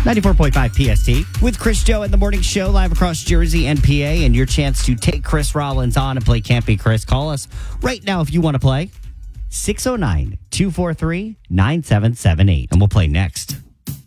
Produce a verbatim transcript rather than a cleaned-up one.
ninety-four point five P S T with Chris Joe and the Morning Show live across Jersey and P A, and your chance to take Chris Rollins on and play Can't Be Chris. Call us right now if you want to play. six oh nine, two four three, nine seven seven eight. And we'll play next.